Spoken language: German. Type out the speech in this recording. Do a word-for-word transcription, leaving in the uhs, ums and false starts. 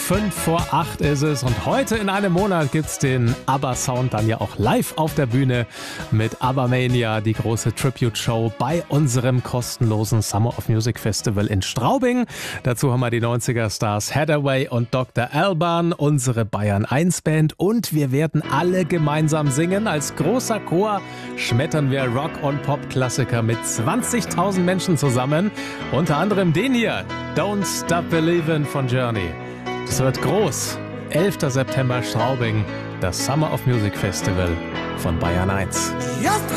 Fünf vor acht ist es und heute in einem Monat gibt's den ABBA-Sound dann ja auch live auf der Bühne mit ABBA-Mania, die große Tribute-Show bei unserem kostenlosen Summer of Music Festival in Straubing. Dazu haben wir die neunziger-Stars Hathaway und Doktor Alban, unsere Bayern eins Band, und wir werden alle gemeinsam singen. Als großer Chor schmettern wir Rock- und Pop-Klassiker mit zwanzigtausend Menschen zusammen. Unter anderem den hier, Don't Stop Believin' von Journey. Es wird groß. elfter September Straubing, das Summer of Music Festival von Bayern eins.